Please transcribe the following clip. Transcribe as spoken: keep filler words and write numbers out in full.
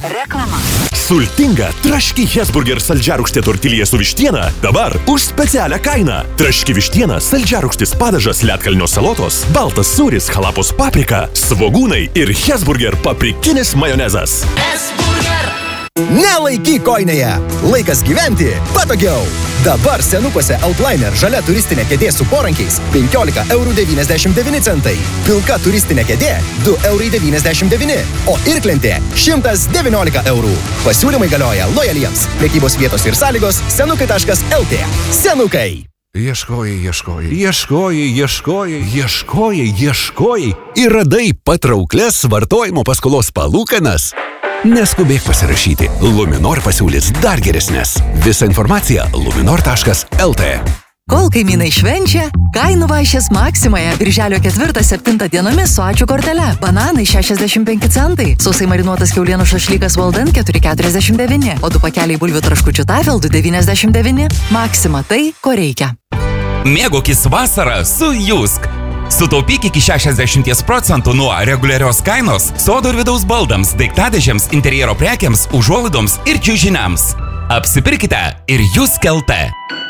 Reklama. Sultinga traški Hesburger saldžiarūgštė tortilija su vištiena dabar už specialią kainą. Traški vištiena, saldžiarūgštis padažas, ledkalnio salotos, baltas sūris, halapos paprika, svogūnai ir Hesburger paprikinis majonezas. Hesburger. Nelaikyk kojinėje. Laikas gyventi patogiau. Dabar senukuose Outliner žalia turistinė kėdė su porankiais penkiolika eurų devyniasdešimt devyni centai. Pilka turistinė kėdė du eurai devyniasdešimt devyni, o irklentė šimtas devyniolika eurų. Pasiūlymai galioja lojaliems. Prekybos vietos ir sąlygos senukai taškas el tė. Senukai. Ieškojai, ieškojai, ieškojai, ieškojai, ieškojai, ieškojai ir radai patrauklias vartojimo paskolos palūkanas. Neskubėk pasirašyti. Luminor pasiūlys dar geresnės. Visa informacija luminor taškas el tė. Kol kaimynai švenčia, kainų vaišės Maksimoje birželio ketvirtą septintą dienomis su ačiū kortele. Bananai šešiasdešimt penki centai, sausai marinuotas kiaulienų šašlykas Walden keturi keturiasdešimt devyni, o du pakeliai bulvių traškučių Tafel du devyniasdešimt devyni. Maksima tai, ko reikia. Mėgaukis vasarą su Jusk. Sutaupyk iki šešiasdešimt procentų nuo reguliarios kainos sodo ir vidaus baldams, daiktadėžėms, interjero prekiams, užuolaidoms ir čiužiniams. Apsipirkite ir Jusk el tė.